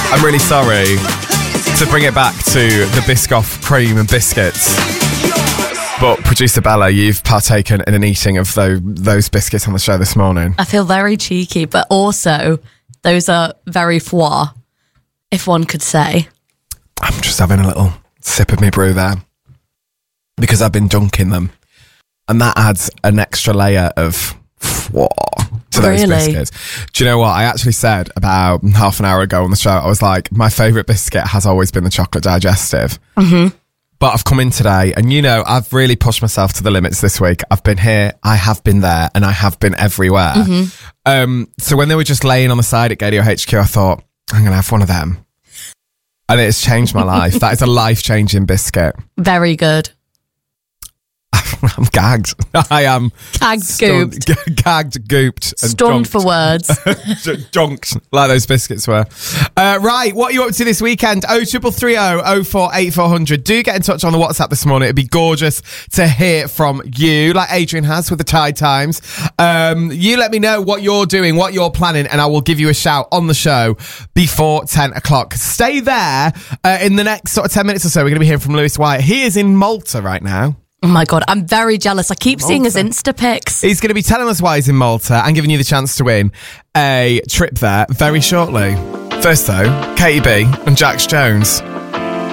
I'm really sorry to bring it back to the Biscoff cream and biscuits. But producer Bella, you've partaken in an eating of those biscuits on the show this morning. I feel very cheeky, but also those are very foie, if one could say. I'm just having a little sip of my brew there because I've been dunking them. And that adds an extra layer of foie to those biscuits. Do you know what? I actually said about half an hour ago on the show, I was like, my favourite biscuit has always been the chocolate digestive. Mm-hmm. But I've come in today and, I've really pushed myself to the limits this week. I've been here, I have been there, and I have been everywhere. Mm-hmm. So when they were just laying on the side at Gadio HQ, I thought, I'm going to have one of them. And it's changed my life. That is a life-changing biscuit. Very good. I'm gagged. I am gagged, gooped. Gagged, gooped. And stunned for words. Dunked, like those biscuits were. Right, what are you up to this weekend? 0330 048400. Do get in touch on the WhatsApp this morning. It'd be gorgeous to hear from you, like Adrian has with the Tide Times. You let me know what you're doing, what you're planning, and I will give you a shout on the show before 10 o'clock. Stay there. In the next sort of 10 minutes or so, we're going to be hearing from Lewis Wyatt. He is in Malta right now. Oh my God, I'm very jealous. I keep seeing his Insta pics. He's going to be telling us why he's in Malta and giving you the chance to win a trip there very shortly. First though, Katie B and Jax Jones.